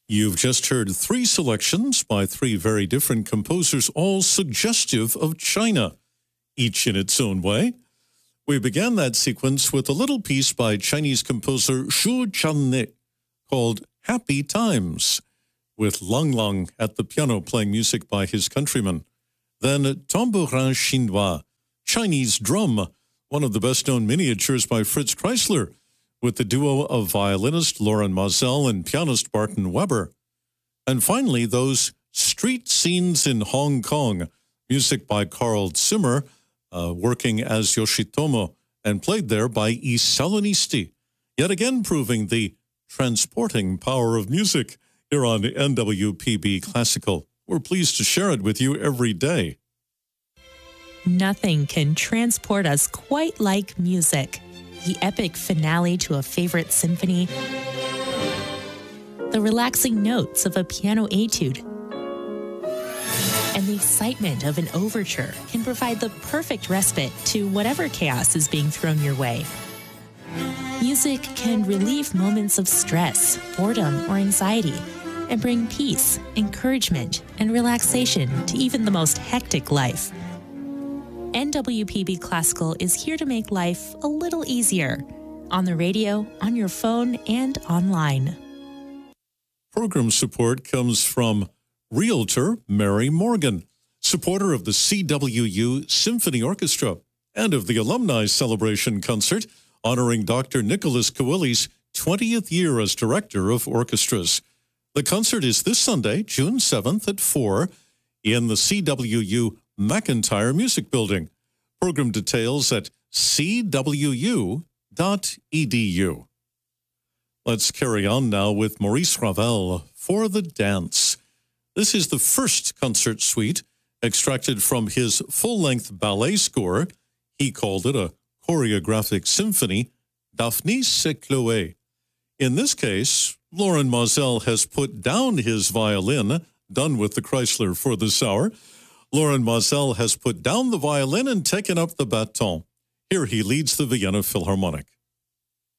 You've just heard three selections by three very different composers, all suggestive of China, each in its own way. We began that sequence with a little piece by Chinese composer Xu Channe called Happy Times, with Lang Lang at the piano playing music by his countrymen. Then Tambourin Chinois, Chinese drum, one of the best-known miniatures by Fritz Kreisler, with the duo of violinist Loren Maazel and pianist Barton Weber. And finally, those street scenes in Hong Kong, music by Carl Zimmer, working as Yoshitomo, and played there by I Salonisti, yet again proving the transporting power of music here on NWPB Classical. We're pleased to share it with you every day. Nothing can transport us quite like music. The epic finale to a favorite symphony, the relaxing notes of a piano etude, and the excitement of an overture can provide the perfect respite to whatever chaos is being thrown your way. Music can relieve moments of stress, boredom, or anxiety, and bring peace, encouragement, and relaxation to even the most hectic life. NWPB Classical is here to make life a little easier, on the radio, on your phone, and online. Program support comes from Realtor Mary Morgan, supporter of the CWU Symphony Orchestra and of the Alumni Celebration Concert honoring Dr. Nicholas Kawili's 20th year as director of orchestras. The concert is this Sunday, June 7th at 4 in the CWU McIntyre Music Building. Program details at cwu.edu. Let's carry on now with Maurice Ravel for The Dance. This is the first concert suite extracted from his full-length ballet score. He called it a choreographic symphony, Daphnis et Chloé. In this case, Loren Maazel has put down his violin, done with the Kreisler for this hour. Loren Maazel has put down the violin and taken up the baton. Here he leads the Vienna Philharmonic.